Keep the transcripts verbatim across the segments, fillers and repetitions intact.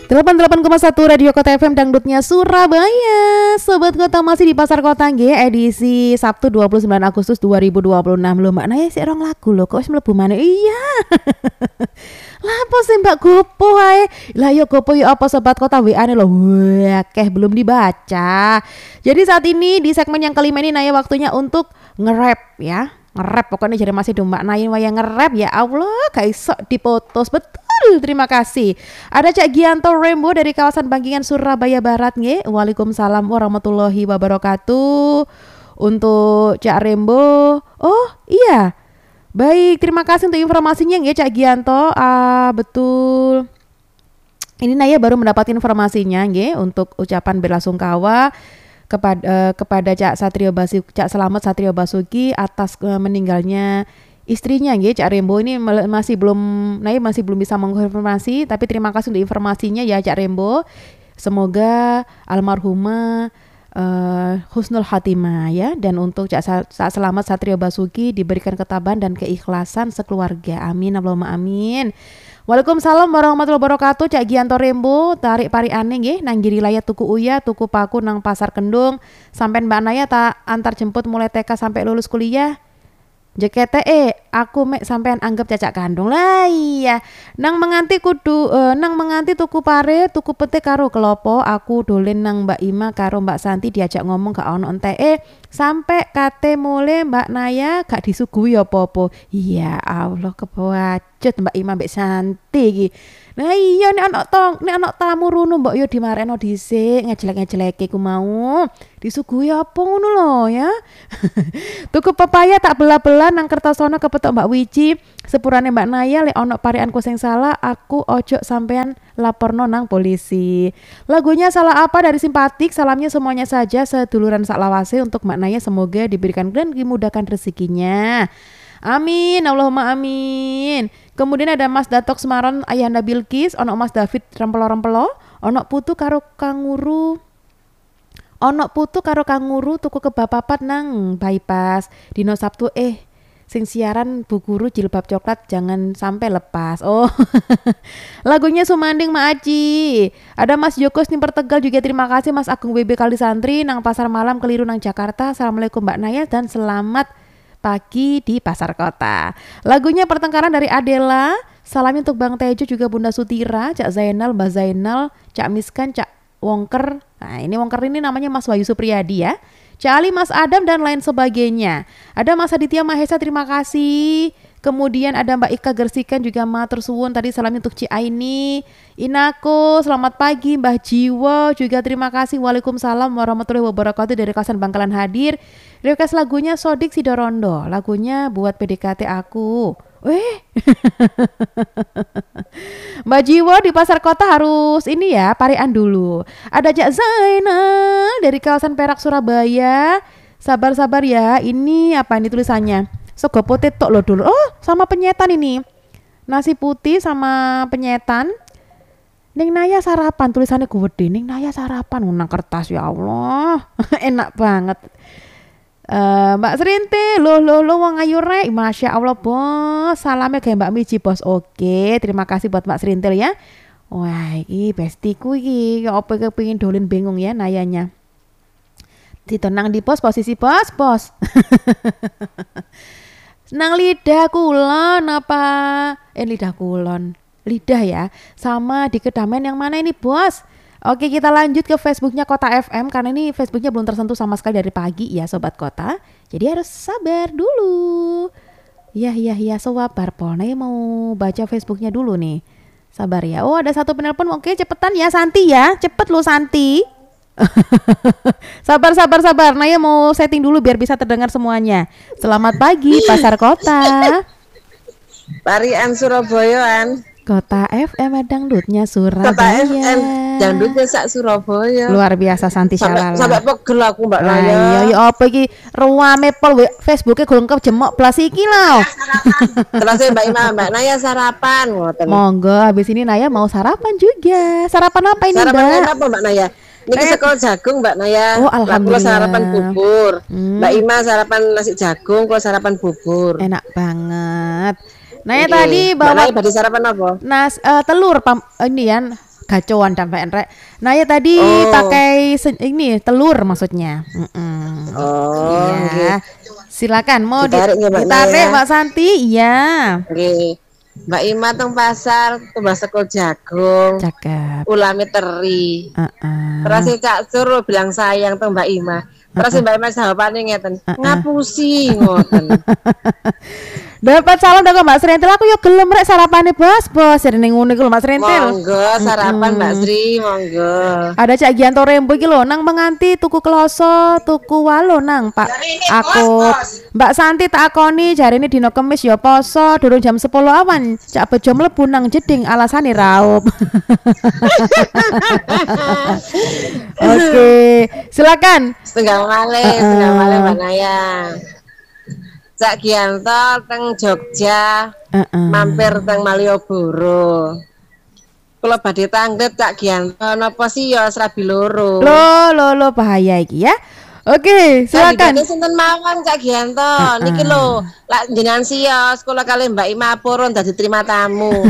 delapan puluh delapan koma satu Radio Kota F M Dangdutnya Surabaya. Sobat Kota masih di Pasar Kota nggih, edisi Sabtu dua puluh sembilan Agustus dua ribu dua puluh enam. Lho Mbak Naya sik rong lagu lho, kok wis mlebu maneh. Iya. Lah apa sih Mbak Gopo ae? Lah yo Gopo yo apa Sobat Kota W A-ne lho. Wah, akeh belum dibaca. Jadi saat ini di segmen yang kelima ini Naya waktunya untuk nge-rap ya. Nge-rap pokoknya jadi masih do Mbak Naya wayang nge-rap ya Allah, gak iso dipotos betul. Terima kasih. Ada Cak Gianto Rembo dari kawasan Bangkingan Surabaya Barat nge. Waalaikumsalam warahmatullahi wabarakatuh. Untuk Cak Rembo. Oh iya. Baik, terima kasih untuk informasinya nge Cak Gianto. Ah betul. Ini Naya baru mendapat informasinya nge untuk ucapan belasungkawa kepada uh, kepada Cak Satrio Basuki, Cak Selamat Satrio Basuki atas uh, meninggalnya istrinya nggih Cak Rembo. Ini masih belum Naya masih belum bisa mengkonfirmasi, tapi terima kasih untuk informasinya ya Cak Rembo. Semoga almarhumah uh, husnul khatimah ya, dan untuk Cak, Cak Selamat Satrio Basuki diberikan ketabahan dan keikhlasan sekeluarga. Amin Allahumma amin. Waalaikumsalam warahmatullahi wabarakatuh. Cak Gianto Rembo tarik pari aneh nggih nang giri layat tuku uya tuku paku nang Pasar Kendung. Sampai Mbak Naya tak antar jemput mulai T K sampai lulus kuliah. J K T E aku mek sampean anggap cacak kandung lah. Iya nang menganti kudu uh, nang menganti tuku pare tuku pete karo kelopo. Aku dolen nang Mbak Ima karo Mbak Santi diajak ngomong gak ono ente sampai kate mule Mbak Naya gak disuguhi apa-apa. Iya Allah kebawacut Mbak Ima Mbak Santi iki. Nah iya nek ana tong nek ana tamu runu mbok yo dimareno dhisik ngejelek-ngejeleke ku mau. Disuguhi apa ngono lho ya. Tuku pepaya tak belah-belah nang Kertosono kepetok Mbak Wiji. Sepurane Mbak Naya lek ana parianku sing salah aku ojo sampean laporno nang polisi. Lagunya Salah Apa dari Simpatik. Salamnya semuanya saja seduluran saklawase untuk Mbak Naya, semoga diberikan dan dimudahkan rezekinya. Amin Allahumma amin. Kemudian ada Mas Datok Semaron Ayahanda Bilkis, ono Mas David rempelo-rempelo, ono putu karo kanguru. Ono putu karo kanguru tuku kebapapat nang bypass dino Sabtu eh sing siaran Bu Guru jilbab coklat jangan sampai lepas. Oh. Lagunya Sumanding Ma Aci. Ada Mas Joko Snimper Tegal juga, terima kasih Mas Agung B B Kali Santri nang Pasar Malam Keliru nang Jakarta. Assalamualaikum Mbak Naya dan selamat pagi di Pasar Kota. Lagunya Pertengkaran dari Adela. Salamnya untuk Bang Tejo juga Bunda Sutira, Cak Zainal, Mbak Zainal, Cak Miskan, Cak Wongker. Nah ini Wongker ini namanya Mas Wahyu Supriyadi ya. Cak Ali, Mas Adam dan lain sebagainya. Ada Mas Aditya Mahesa, terima kasih. Kemudian ada Mbak Ika Gersikan juga matur suwun. Tadi salamnya untuk Ci Aini, Inako, selamat pagi Mbah Jiwo juga terima kasih. Waalaikumsalam warahmatullahi wabarakatuh dari kawasan Bangkalan hadir. Request lagunya Sodik Sidorondo, lagunya buat P D K T aku. Weh. Mbak Jiwo di Pasar Kota harus ini ya, parian dulu. Ada Cak Zainal dari kawasan Perak Surabaya. Sabar-sabar ya. Ini apa ini tulisannya? Sego putih tok lo dulu. Oh, sama penyetan ini. Nasi putih sama penyetan. Ning Naya sarapan, tulisannya gede. Ning Naya sarapan nang kertas ya Allah. Enak banget. Uh, Mbak Serinti, loh loh loh wong ayu rek. Masya Allah bos. Salamnya kayak Mbak Mici bos. Oke, terima kasih buat Mbak Serintil ya. Wah, iki bestiku iki. Ya apa kepengin dolin bingung ya Nayanya. Ditonang di pos posisi bos bos. Nang lidah kulon apa? Eh lidah kulon. Lidah ya. Sama di Kedamen yang mana ini bos? Oke, kita lanjut ke Facebooknya Kota F M karena ini Facebooknya belum tersentuh sama sekali dari pagi ya Sobat Kota. Jadi harus sabar dulu. Ya ya ya sabar Pol. Nah, mau baca Facebooknya dulu nih. Sabar ya. Oh ada satu penelpon. Oke cepetan ya Santi ya. Cepet lo Santi. Sabar sabar sabar. Naya mau setting dulu biar bisa terdengar semuanya. Selamat pagi Pasar Kota. Parian Surabayaan. Kota F M dangdutnya Surabaya. Kota F M dangdutnya sak Surabaya. Luar biasa Santi Syalala. Sampai pegel aku Mbak Naya. Iya iya apa iki ruame pol Facebooke gurung kejemok blas iki lho. Terus Mbak Ima, Mbak Naya sarapan ngoten. Monggo habis ini Naya mau sarapan juga. Sarapan apa ini Mbak? Sarapan apa Mbak Naya? Niki sekol jagung Mbak Naya. Oh alhamdulillah. Kula sarapan bubur. Hmm. Mbak Ima sarapan nasi jagung, kula sarapan bubur. Enak banget. Naya okay. Tadi bawa Mbak Naya tadi sarapan apa? Nas uh, telur pam, ini ya gacoan dampak rek. Nah ya tadi Oh. pakai sen- ini telur maksudnya. Mm-mm. Oh, Iya. nggih. Silakan mau di- Ditarik ya, Mbak ditarik Naya. Mbak Santi. Iya. Nggih. Mbak Ima teng pasar tumbas sekul jagung, Cakep. ulame teri. Uh-uh. Terus si Cak Sur bilang sayang tuh Mbak Ima. Terus si Mbak Ima jawabane ngeten, ngapusi ngoten. Dapat salam dari Mbak Srentil, aku yo gelem rek sarapane bos bos. Jadi ning ngono iku lho Mbak Srentil. Monggo sarapan Mbak Sri, monggo. Ada Cak Gianto Rembo iki lho nang penganti tuku kloso, tuku walo nang Pak. Aku Mbak Santi tak akoni jarine dino Kemis ya poso, durung jam sepuluh awan. Cak bejo mlebu nang jeding alasane raup. Oke, silakan. Setengah malih, setengah malih Mbak Naya. Cak Gianto teng Jogja, Heeh. mampir teng Malioboro. Kula badhe tanglet Cak Gianto napa sih ya srabi loro. Lo lo lo bahaya iki ya. Oke, silakan. Kandidate sinten mawon Cak Gianto. Niki lho, lak jenengan sios kula kali Mbak Ima purun dadi terima tamu.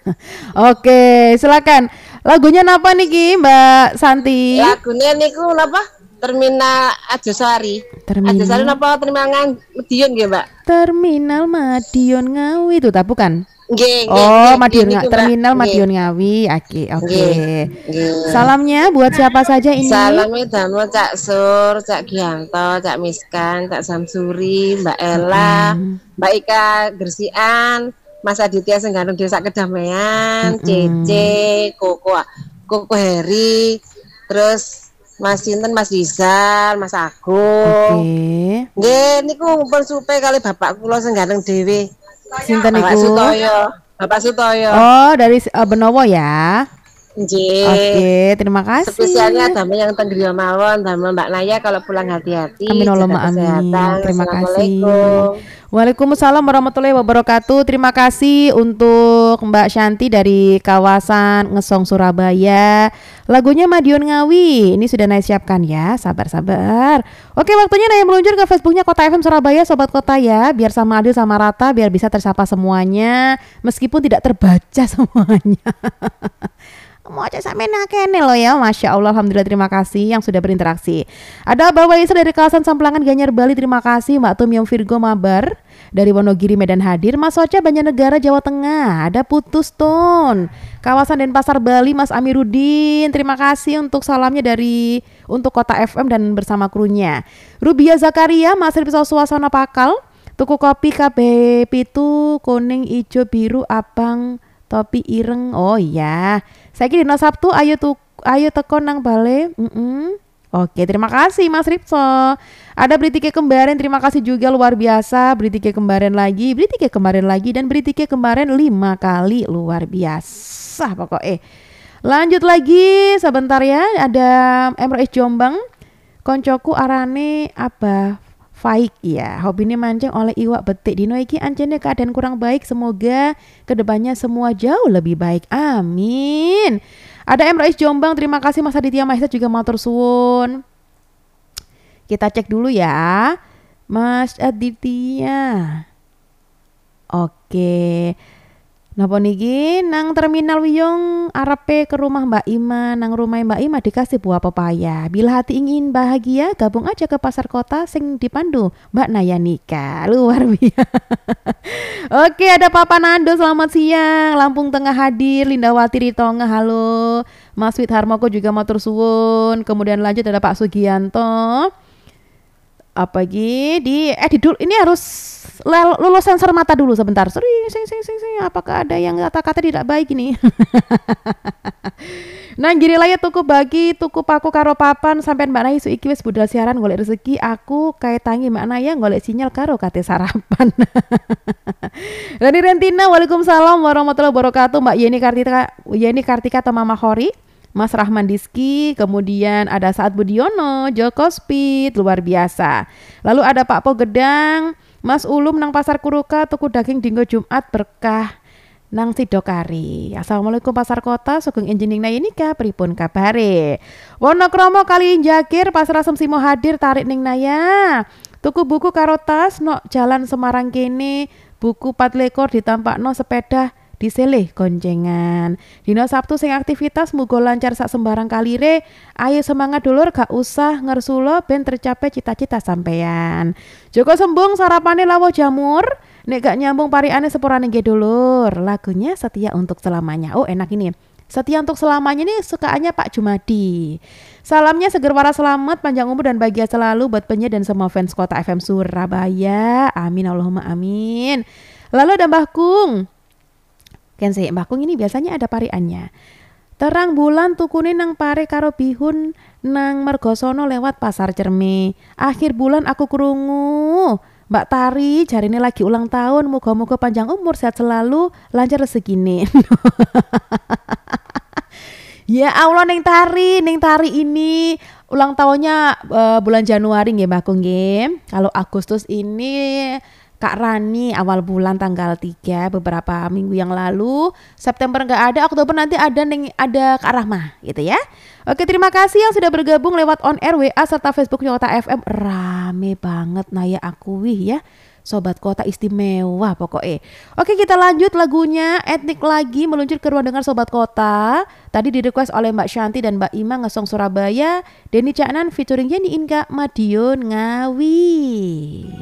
Oke, silakan. Lagunya napa niki Mbak Santi? Lagune niku napa? Terminal Ajosari. Terminal. Ajosari napa terminal Madiun nggih, Mbak? Terminal Madiun Ngawi itu tak bukan? Nggih, nggih. Oh, nggih, Madiun niku, Ngawi, Mbak. Terminal Nggih. Madiun Ngawi. Oke, oke. Nggih, nggih. Salamnya buat siapa saja ini? Salame damel Cak Sur, Cak Gianto, Cak Miskan, Cak Samsuri, Mbak Ella, Mbak Ika Gersian, Mas Aditya Sengganung Desa Kedamaian, Cece, Koko, Koko Heri, terus Mas Sinten, Mas Rizal, Mas Agung. Oke. Nggih, niku ngumpul supe kali bapak kula Sengganung dhewe. Sinten Bapak niku? Sutoyo, Bapak Sutoyo. Oh, dari uh, Benowo ya. Nggih. Oke, terima kasih. Spesialnya damel yang tenggriya mawon, damel Mbak Naya kalau pulang hati-hati. Amin Allahumma jaga amin. kesehatan. Terima kasih. Assalamualaikum. Waalaikumsalam warahmatullahi wabarakatuh. Terima kasih untuk Mbak Shanti dari kawasan Ngesong Surabaya. Lagunya Madiun Ngawi. Ini sudah Naya siapkan ya. Sabar-sabar. Oke, waktunya Naya meluncur ke Facebooknya Kota F M Surabaya, Sobat Kota ya. Biar sama adil sama rata, biar bisa tersapa semuanya, meskipun tidak terbaca semuanya. Mau aja sampai nakene loh ya. Masya Allah, alhamdulillah, terima kasih yang sudah berinteraksi. Ada Abah Waisa dari kawasan Samplangan Gianyar Bali, terima kasih. Mbak Tum Yom Virgo Mabar dari Wonogiri Medan hadir. Mas Ocha Banjarnegara Jawa Tengah. Ada Putus Tun kawasan Denpasar Bali, Mas Amiruddin, terima kasih untuk salamnya dari untuk Kota F M dan bersama krunya. Rubia Zakaria, Mas Ripso Suasana Pakal, tuku kopi K B Pitu kuning ijo biru abang topi ireng. Oh iya, saya kira dino Sabtu ayo tuh ayo teko nang bale. Mm-mm. Oke, terima kasih Mas Ripso. Ada beli tiket kemarin, terima kasih juga luar biasa. Beli tiket kemarin lagi, beli tiket kemarin lagi, dan beli tiket kemarin lima kali, luar biasa pokoknya. Lanjut lagi sebentar ya. Ada M R S Jombang, koncoku arane apa? Faik ya, hobinya mancing oleh iwak betik. Dino iki ancene keadaan kurang baik, semoga kedepannya semua jauh lebih baik, amin. Ada M R S Jombang, terima kasih Mas Aditya Maisa juga matur suwun. Kita cek dulu ya Mas Aditya. Oke, napa niki nang terminal Wiyung arepe ke rumah Mbak Ima, nang rumah Mbak Ima dikasih buah pepaya. Bila hati ingin bahagia, gabung aja ke pasar kota sing dipandu Mbak Naya Nika. Luar biasa. Oke, ada Papa Nando, selamat siang. Lampung Tengah hadir, Lindawati Ritonga, halo. Mas Wit Harmoko juga matur suwun. Kemudian lanjut ada Pak Sugianto. Apa lagi di eh di dulu ini harus lulus sensor mata dulu sebentar. Sering sing sing sing sing apakah ada yang kata-kata tidak baik ini? Nang giri laya tuku bagi tuku paku karo papan sampean Mbak Naya isu iki wis budal siaran golek rezeki, aku kae tangi Mbak Naya golek sinyal karo kate sarapan. Rani Rentina, waalaikumsalam warahmatullahi wabarakatuh. Mbak Yeni Kartika, Yeni Kartika atau Mama Hori, Mas Rahman Diski, kemudian ada Saat Budiono, Joko Speed, luar biasa. Lalu ada Pak Pogedang, Mas Ulum nang Pasar Kuruka, tuku daging dinggo Jumat berkah nang Sidokari. Assalamualaikum Pasar Kota, sugeng enjining Naya Nika, pripun kabare? Wonokromo kali Jakir, Pasar Asem Simo hadir, tarik ning Naya. Tuku buku karo tas, no Jalan Semarang kene, buku pat lekor ditampakno sepeda diseleh goncengan. Dino Sabtu sing aktivitas muga lancar sak sembarang kalire. Ayo semangat dulur gak usah ngersulo ben tercapai cita-cita sampean. Joko Sembung sarapane lawuh jamur. Nek gak nyambung pariane sepurane nggih dulur. Lagunya Setia Untuk Selamanya. Oh enak ini. Setia Untuk Selamanya ini sukaannya Pak Jumadi. Salamnya seger waras selamat, panjang umur dan bahagia selalu buat penyiar dan semua fans Kota F M Surabaya. Amin Allahumma amin. Lalu ada Mbah Kung. Kan sih Mbah Kung ini biasanya ada pariannya. Terang bulan tukune nang pare karo bihun nang Mergosono lewat Pasar Cerme. Akhir bulan aku krungu Mbak Tari jarine lagi ulang tahun, moga-moga panjang umur, sehat selalu, lancar rezekine. Ya Allah Neng Tari, Neng Tari ini ulang tahunnya uh, bulan Januari nggih Mbak Kung nggih. Kalau Agustus ini Kak Rani awal bulan tanggal tiga beberapa minggu yang lalu. September enggak ada, Oktober nanti ada Neng ada Kak Rahma gitu ya. Oke, terima kasih yang sudah bergabung lewat on air W A serta Facebook Kota F M. Rame banget Naya akui ya. Sobat Kota istimewa pokoknya. Oke, kita lanjut lagunya etnik lagi meluncur ke ruang dengar Sobat Kota. Tadi di request oleh Mbak Shanti dan Mbak Ima Ngesong Surabaya. Denny Caknan featuring Yeni Inka Madiun Ngawi.